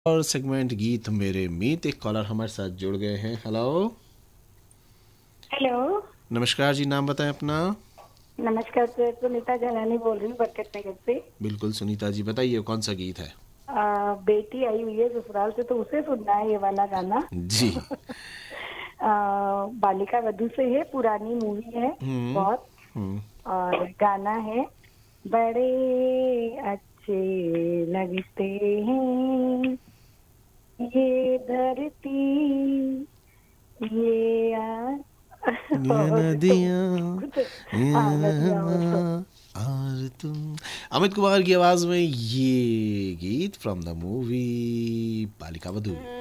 और सेगमेंट गीत मेरे मीत। एक कॉलर हमारे साथ जुड़ गए हैं। Hello, hello. नमस्कार जी, नाम बताएं अपना। नमस्कार सर, सुनीता जलानी बोल रही हूँ बरकत नगर से। बिल्कुल सुनीता जी, बताइए कौन सा गीत है। बेटी आई हुई है ससुराल से, तो उसे सुनना है ये वाला गाना। जी। बालिका वधू से है, पुरानी मूवी है हम्म। बहुत। हम्म। और गाना है, बड़े अच्छे लगते हैं ये धरती, ये ये और तो नदियाँ, कुछ। ये हाँ, नदियाँ और तो। हवा, और तुम। अमित कुमार की आवाज में ये गीत from the movie Balika Vadhu.